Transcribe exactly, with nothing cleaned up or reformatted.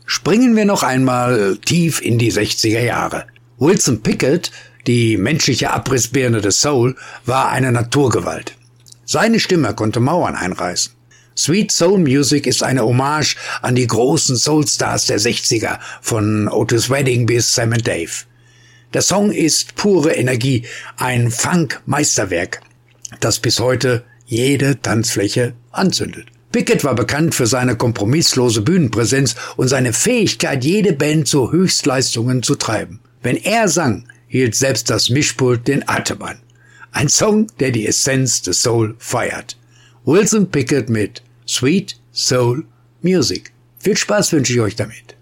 Springen wir noch einmal tief in die sechziger Jahre. Wilson Pickett, die menschliche Abrissbirne des Soul, war eine Naturgewalt. Seine Stimme konnte Mauern einreißen. Sweet Soul Music ist eine Hommage an die großen Soulstars der sechziger, von Otis Redding bis Sam and Dave. Der Song ist pure Energie, ein Funk-Meisterwerk, das bis heute jede Tanzfläche anzündet. Pickett war bekannt für seine kompromisslose Bühnenpräsenz und seine Fähigkeit, jede Band zu Höchstleistungen zu treiben. Wenn er sang, hielt selbst das Mischpult den Atem an. Ein Song, der die Essenz des Soul feiert. Wilson Pickett mit Sweet Soul Music. Viel Spaß wünsche ich euch damit.